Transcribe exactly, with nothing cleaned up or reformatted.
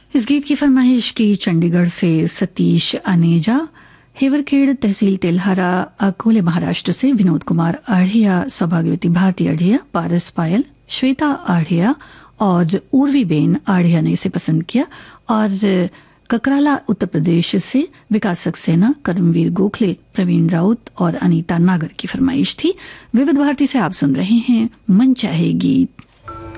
इस गीत की फरमाइश की चंडीगढ़ से सतीश अनेजा, हेवरखेड़ तहसील तेल्हारा अकोले महाराष्ट्र से विनोद कुमार आढ़िया, सौभाग्यवती भारती आढ़िया, पारस पायल, श्वेता आढ़िया और उर्वी बेन आढ़िया ने इसे पसंद किया। और ककराला उत्तर प्रदेश से विकास सक्सेना, कर्मवीर गोखले, प्रवीण राउत और अनीता नागर की फरमाइश थी। विविध भारती से आप सुन रहे हैं मन चाहे गीत।